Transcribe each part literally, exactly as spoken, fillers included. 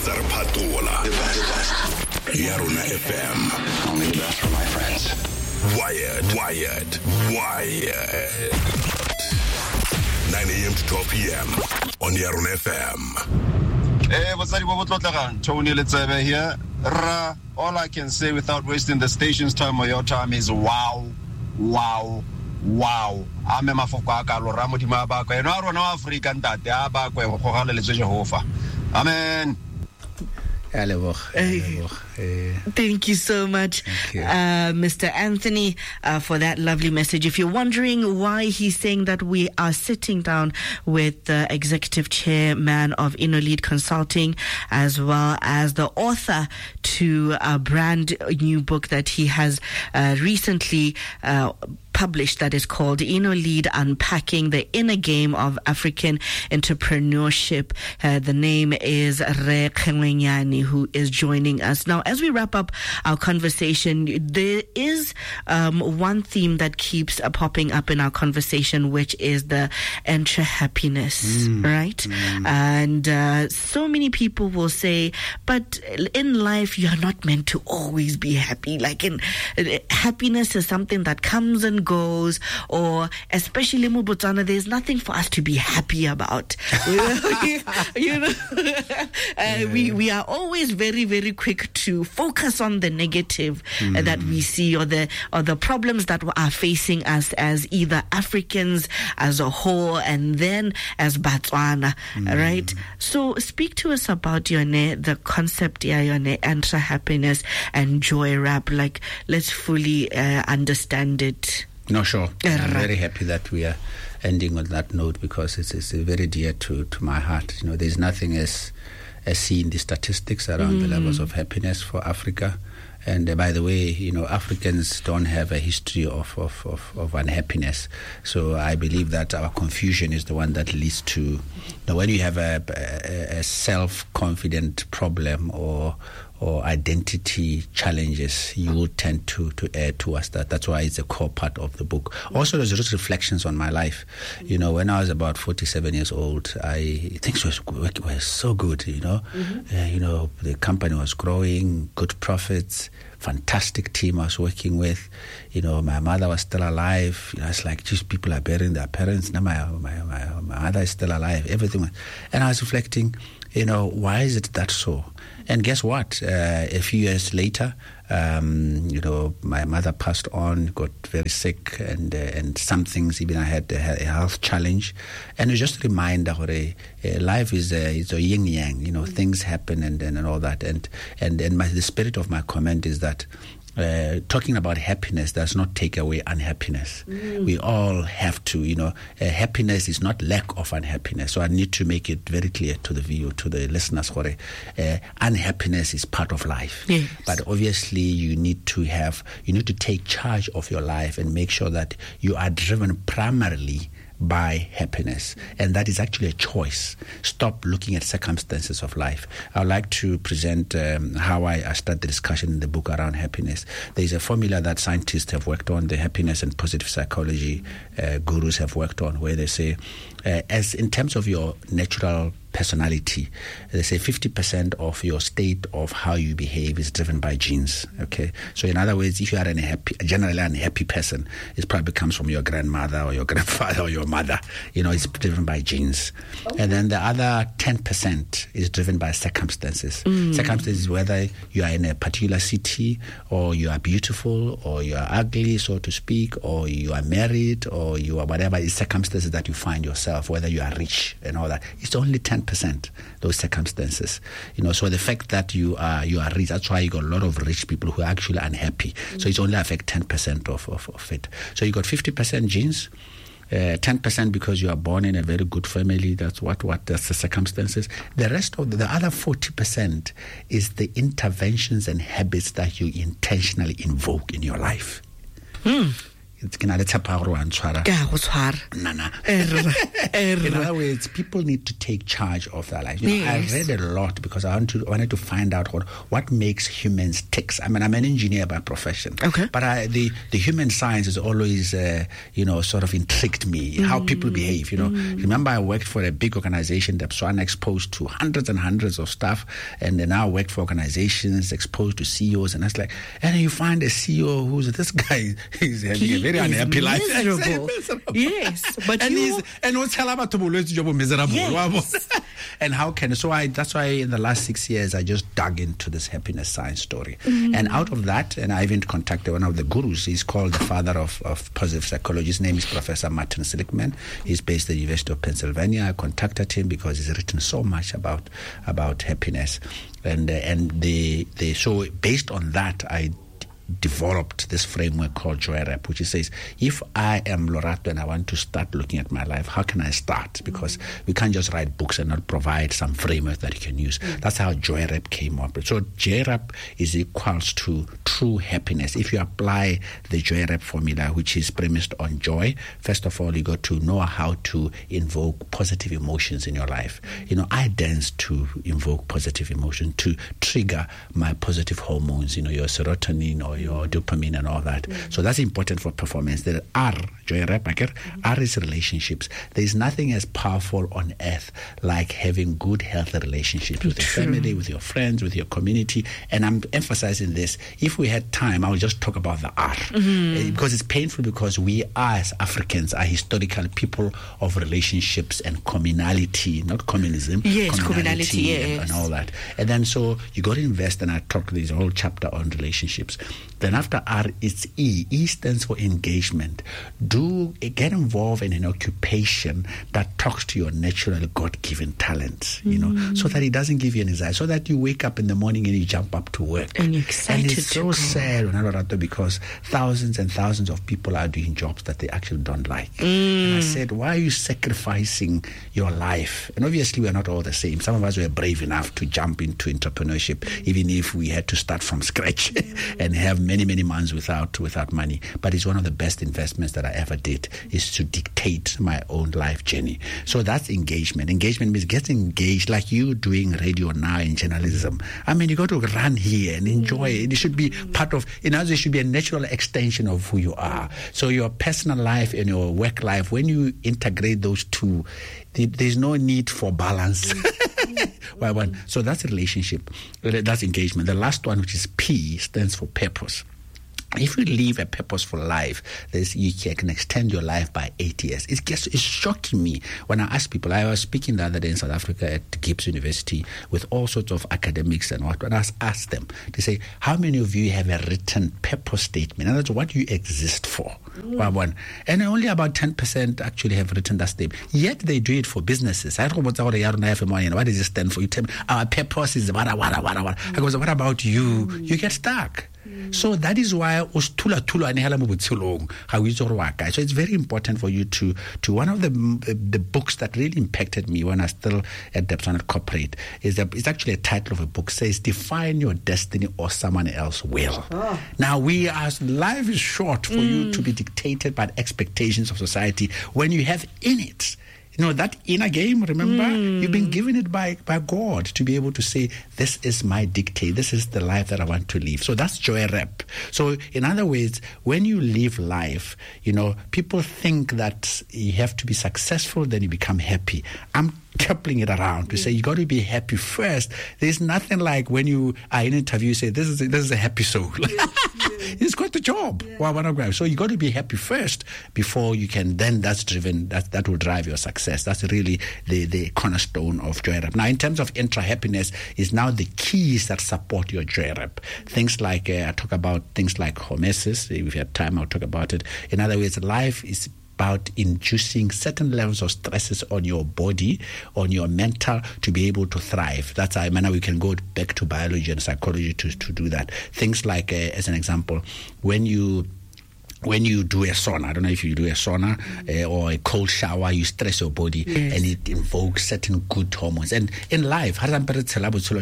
tsa re phatola ya Rona F M. Only the best for my friends. Wired, wired, wired. nine a.m. to twelve p.m. on ya Rona F M. Eh, what's that? What Tony Letsebe here. Ra, all I can say without wasting the station's time or your time is wow, wow, wow. I'm a mafoko akalo ramodima ba kwa no rona wa Africa ntate a ba kwa go gala le Jehova. Amen. Hello. Thank you so much, you. uh, Mister Anthony, uh, for that lovely message. If you're wondering why he's saying that, we are sitting down with the executive chairman of InnoLead Consulting, as well as the author to a brand new book that he has uh, recently uh, published, that is called InnoLead: Unpacking the Inner Game of African Entrepreneurship. Uh, the name is Re Khenwenyane, who is joining us now. As we wrap up our conversation, there is um, one theme that keeps uh, popping up in our conversation, which is the entre happiness, mm. right? Mm. And uh, so many people will say, but in life, you are not meant to always be happy. Like, in uh, happiness is something that comes and goes, or especially in Botswana, there's nothing for us to be happy about. you know, uh, yeah. we we are always very, very quick to focus on the negative mm. uh, that we see, or the or the problems that are facing us as either Africans as a whole, and then as Botswana, mm. right? So speak to us about Yone, the concept, yeah, Yone, entre happiness and joy rap. Like, let's fully uh, understand it. No, sure. I'm very happy that we are ending on that note, because it's, it's very dear to, to my heart. You know, there's nothing as as seen the statistics around mm. the levels of happiness for Africa. And uh, by the way, you know, Africans don't have a history of, of, of, of unhappiness. So I believe that our confusion is the one that leads to, you know, when you have a, a, a self-confident problem or or identity challenges, you will tend to, to err towards that. That's why it's a core part of the book. Also, there's just reflections on my life. You know, when I was about forty-seven years old, I things were, were so good, you know. Mm-hmm. Uh, you know, the company was growing, good profits, fantastic team I was working with. You know, my mother was still alive. You know, it's like, just people are burying their parents. Now my, my, my, my mother is still alive, everything. And I was reflecting, you know, why is it that so? And guess what? Uh, a few years later, um, you know, my mother passed on, got very sick, and uh, and some things, even I had a, a health challenge. And it was just a reminder, uh, life is a, is a yin yang, you know, mm-hmm. things happen and, and, and all that. And and, and my, the spirit of my comment is that Uh, talking about happiness does not take away unhappiness. Mm. We all have to, you know, uh, happiness is not lack of unhappiness. So I need to make it very clear to the viewer, to the listeners, uh, unhappiness is part of life. Yes. But obviously you need to have, you need to take charge of your life and make sure that you are driven primarily by happiness, and that is actually a choice. Stop looking at circumstances of life. I would like to present um, how I, I start the discussion in the book around happiness. There is a formula that scientists have worked on, the happiness and positive psychology uh, gurus have worked on, where they say, uh, as in terms of your natural personality, they say fifty percent of your state of how you behave is driven by genes. Okay, so in other words, if you are an happy, generally unhappy person, it probably comes from your grandmother or your grandfather or your mother. You know, it's driven by genes. Okay. And then the other ten percent is driven by circumstances. Mm. Circumstances, whether you are in a particular city, or you are beautiful, or you are ugly, so to speak, or you are married, or you are whatever is circumstances that you find yourself, whether you are rich and all that. It's only ten percent, those circumstances. You know, so the fact that you are you are rich, that's why you got a lot of rich people who are actually unhappy. Mm-hmm. So it's only affect ten percent of, of, of it. So you got fifty percent genes, uh, ten percent because you are born in a very good family. That's what, what that's the circumstances. The rest of the, the other forty percent is the interventions and habits that you intentionally invoke in your life. Hmm. it's gonna let's Nana. In other words, people need to take charge of their life. You know, yes. I read a lot because I want to, wanted to find out what, what makes humans tick. I mean, I'm an engineer by profession. Okay. But I, the, the human science has always, uh, you know, sort of intrigued me, mm. how people behave. You know, mm. remember I worked for a big organization, the Botswana, exposed to hundreds and hundreds of staff, and then now I worked for organizations exposed to C E Os, and that's like, and you find a C E O who's this guy, he's having he a very unhappy life. Miserable. miserable. Yes, but and you... he's, and what's hell about to miserable? Yes. And how can, so I, that's why in the last six years, I just dug into this happiness science story. Mm. And out of that, and I even contacted one of the gurus. He's called the father of, of positive psychology. His name is Professor Martin Seligman. He's based at the University of Pennsylvania. I contacted him because he's written so much about about happiness. And uh, and the, the so based on that, I developed this framework called JoyRap, which says, if I am Lorato and I want to start looking at my life, how can I start? Because mm-hmm. we can't just write books and not provide some framework that you can use. Mm-hmm. That's how JoyRap came up. So JoyRap is equals to true happiness. If you apply the JoyRap formula, which is premised on joy, first of all, you got to know how to invoke positive emotions in your life. Mm-hmm. You know, I dance to invoke positive emotion, to trigger my positive hormones, you know, your serotonin or your dopamine and all that. Mm-hmm. So that's important for performance. The R, JoyRap, mm-hmm. R is relationships. There's nothing as powerful on earth like having good, healthy relationships with True. your family, with your friends, with your community. And I'm emphasizing this. If we had time, I would just talk about the R. Mm-hmm. Uh, because it's painful, because we are, as Africans, are historical people of relationships and communality, not communism. Yes, communality, communality, yes. And, and all that. And then so you got to invest, and I talked this whole chapter on relationships. Then after R, it's E. E stands for engagement. Do get involved in an occupation that talks to your natural God-given talents, you mm. know, so that it doesn't give you anxiety, so that you wake up in the morning and you jump up to work. And you're excited. And it's so go. sad, because thousands and thousands of people are doing jobs that they actually don't like. Mm. And I said, why are you sacrificing your life? And obviously, we're not all the same. Some of us were brave enough to jump into entrepreneurship, even if we had to start from scratch and have many, many months without without money. But it's one of the best investments that I ever did, is to dictate my own life journey. So that's engagement. Engagement means getting engaged, like you doing radio now in journalism. I mean, you got to run here and enjoy it. It should be part of, in other words, it should be a natural extension of who you are. So your personal life and your work life, when you integrate those two, there's no need for balance. So that's a relationship. That's engagement. The last one, which is P, stands for purpose. If you live a purposeful life, there's, you can extend your life by eight years. It gets, it's shocking me when I ask people. I was speaking the other day in South Africa at Gibbs University with all sorts of academics and what. And I asked them to say, how many of you have a written purpose statement? And that's what do you exist for. Mm. One. And only about ten percent actually have written that statement. Yet they do it for businesses. I don't know what does it stand for. You tell me, our purpose is wada, wada, wada, wada. I go, what about you? Mm. You get stuck. So that is why so it's very important for you to to one of the the books that really impacted me when I was still at the Botswana Corporate is a, it's actually a title of a book, says Define Your Destiny or Someone Else Will. Oh. Now we are, life is short for mm. you to be dictated by the expectations of society when you have in it, you know, that inner game, remember? Mm. You've been given it by, by God to be able to say, this is my dictate. This is the life that I want to live. So that's JoyRap. So in other words, when you live life, you know, people think that you have to be successful, then you become happy. I'm coupling it around to say you got to be happy first. There's nothing like when you are in an interview, you say, this is a, this is a happy soul. Yeah, yeah. It's quite a job. Yeah. So you got to be happy first before you can, then that's driven, that, that will drive your success. That's really the, the cornerstone of JoyRap. Now, in terms of intra-happiness, is now the keys that support your JoyRap. Things like, uh, I talk about things like hormesis. If you have time, I'll talk about it. In other words, life is about inducing certain levels of stresses on your body, on your mental, to be able to thrive. That's how, I mean, we can go back to biology and psychology to, to do that. Things like, uh, as an example, when you when you do a sauna, I don't know if you do a sauna uh, or a cold shower, you stress your body, yes. and it invokes certain good hormones. And in life, we used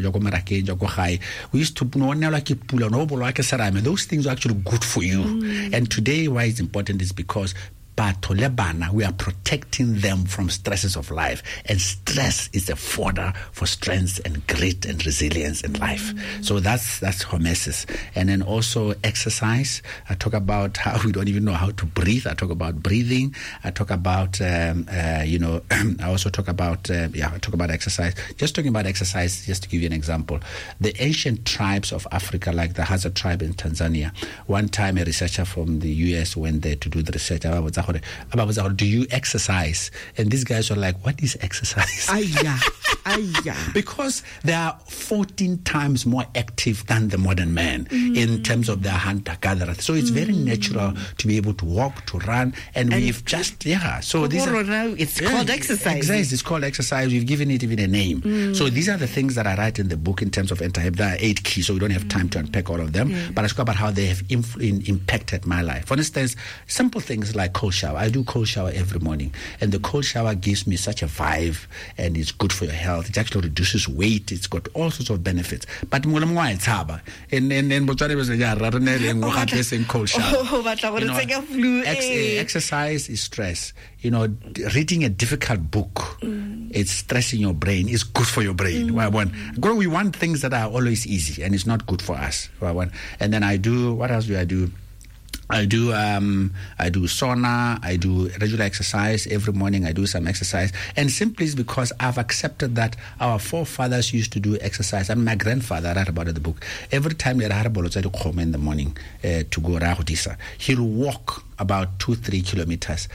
to those things are actually good for you. Mm. And today, why it's important is because we are protecting them from stresses of life, and stress is a fodder for strength and grit and resilience in life. Mm. So that's that's hormesis. And then also exercise. I talk about how we don't even know how to breathe. I talk about breathing. I talk about um, uh, you know I also talk about uh, yeah I talk about exercise. Just talking about exercise, just to give you an example, the ancient tribes of Africa, like the Hadza tribe in Tanzania. One time, a researcher from the U S went there to do the research. Do you exercise? And these guys were like, what is exercise? Aya, aya. Because they are fourteen times more active than the modern man mm. in terms of their hunter-gatherer. So it's mm. very natural to be able to walk, to run, and, and we've just, yeah. So these are, it's yeah, called exercise. Exercise, it's called exercise. We've given it even a name. Mm. So these are the things that I write in the book in terms of anti-hyp. There are eight keys, so we don't have time to unpack all of them. Yeah. But I talk about how they have influ- impacted my life. For instance, simple things like cold shower. I do cold shower every morning, and the cold shower gives me such a vibe, and it's good for your health. It actually reduces weight. It's got all sorts of benefits. But and and and cold shower. You know, ex- exercise is stress. You know, reading a difficult book, mm. it's stressing your brain. It's good for your brain. Mm. We want things that are always easy, and it's not good for us. And then I do, what else do I do? I do um, I do sauna, I do regular exercise. Every morning I do some exercise. And simply is because I've accepted that our forefathers used to do exercise. I mean, my grandfather, I read about it in the book. Every time he had a in the morning uh, to go Rahudisa, he'll walk about two, three kilometers.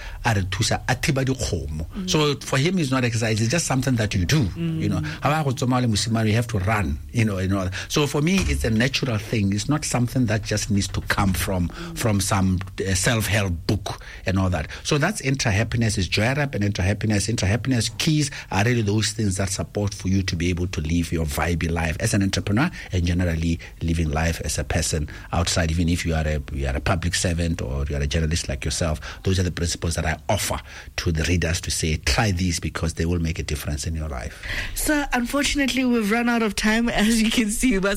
Mm. So for him, it's not exercise. It's just something that you do. Mm. You know, you have to run. You know, you know. So for me, it's a natural thing. It's not something that just needs to come from mm. from some uh, self-help book and all that. So that's intra-happiness. Is joy up and intra-happiness. Intra-happiness keys are really those things that support for you to be able to live your vibey life as an entrepreneur, and generally living life as a person outside. Even if you are a you are a public servant or you are a journalist like yourself, those are the principles that I offer to the readers to say, try these because they will make a difference in your life. So unfortunately, we've run out of time, as you can see. uh,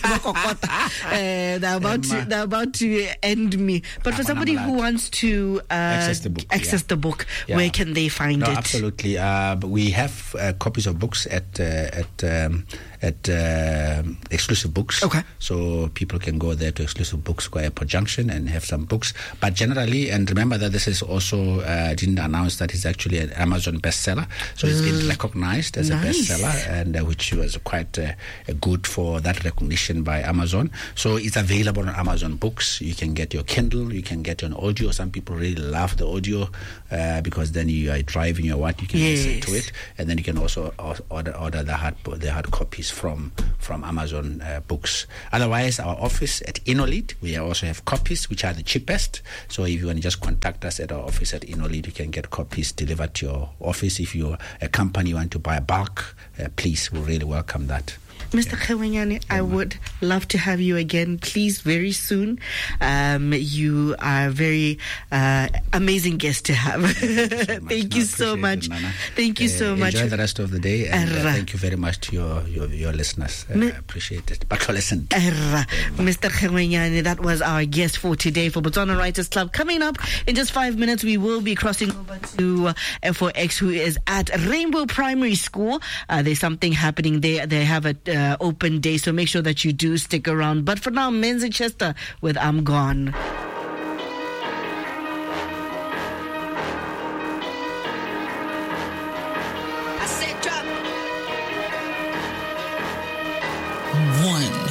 they're about to they're about to end me. But for somebody who wants to uh, access the book, access yeah. the book yeah. where can they find no, it? Absolutely. Uh, we have uh, copies of books at uh, at um, at uh, Exclusive Books. Okay. So people can go there to Exclusive Books, go Airport Junction, and have some books. But generally, and remember that this is also uh, didn't announce that it's actually an Amazon bestseller. So it's been recognized as nice. a bestseller, and uh, which was quite uh, good for that recognition by Amazon. So it's available on Amazon Books. You can get your Kindle, you can get an audio. Some people really love the audio uh, because then you are driving or what, you can yes. listen to it, and then you can also order order the hard the hard copies from from Amazon uh, Books. Otherwise, our office at InnoLead, we also have copies which are the cheapest. So if you want to just contact us at our office at InnoLead, you can get copies delivered to your office. If you're a company you want to buy a bulk, uh, please, we'll really welcome that. Mister Khawanyane, I would love to have you again, please, very soon. Um, you are a very uh, amazing guest to have. Thank you so much. It, thank you uh, so much. Enjoy the rest of the day, and uh, thank you very much to your your, your listeners. Uh, I appreciate it. But listen, Mister Khawanyane, that was our guest for today for Botswana Writers Club. Coming up in just five minutes, we will be crossing over to uh, F four X, who is at Rainbow Primary School. Uh, there's something happening there. They have a Uh, open day, so make sure that you do stick around. But for now, Menzi Chester with I'm Gone. I said drop one.